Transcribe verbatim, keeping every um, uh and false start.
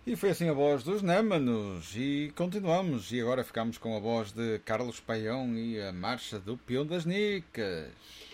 E foi assim a voz dos Némanos. E continuamos. E agora ficamos com a voz de Carlos Paião e a marcha do Peão das Nicas.